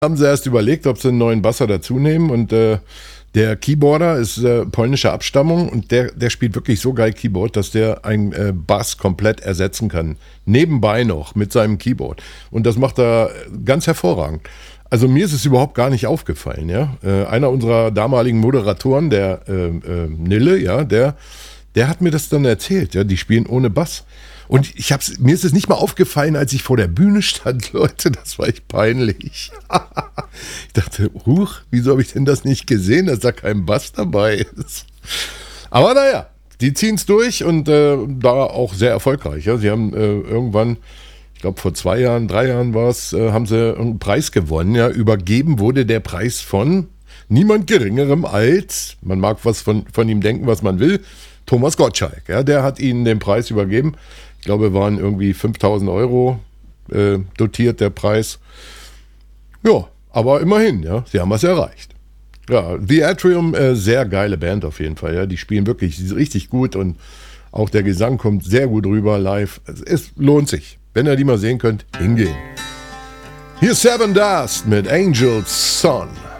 Haben sie erst überlegt, ob sie einen neuen Basser dazu nehmen und der Keyboarder ist polnischer Abstammung und der spielt wirklich so geil Keyboard, dass der einen Bass komplett ersetzen kann. Nebenbei noch mit seinem Keyboard. Und das macht er ganz hervorragend. Also mir ist es überhaupt gar nicht aufgefallen, ja. Einer unserer damaligen Moderatoren, der Nille, ja, der hat mir das dann erzählt, ja, die spielen ohne Bass. Und mir ist es nicht mal aufgefallen, als ich vor der Bühne stand, Leute, das war echt peinlich. Ich dachte, wieso habe ich denn das nicht gesehen, dass da kein Bass dabei ist? Aber naja, die ziehen es durch und da auch sehr erfolgreich. Ja. Sie haben irgendwann, ich glaube vor 2 Jahren, 3 Jahren war es, haben sie einen Preis gewonnen. Ja. Übergeben wurde der Preis von niemand Geringerem als, man mag was von ihm denken, was man will, Thomas Gottschalk. Ja. Der hat ihnen den Preis übergeben. Ich glaube, waren irgendwie 5.000 Euro dotiert, der Preis. Ja, aber immerhin, ja, sie haben was erreicht. Ja, The Atrium, sehr geile Band auf jeden Fall. Ja, die spielen wirklich richtig gut und auch der Gesang kommt sehr gut rüber live. Es lohnt sich. Wenn ihr die mal sehen könnt, hingehen. Hier ist Seven Dust mit Angel's Son.